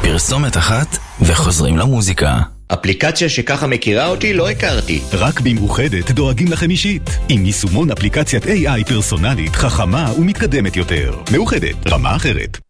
פרסומת אחת וחוזרים למוזיקה. אפליקציה שככה מכירה אותי לא הכרתי. רק במאוחדת דואגים לכם אישית. עם יישומון אפליקציית AI פרסונלית, חכמה ומתקדמת יותר. מאוחדת, רמה אחרת.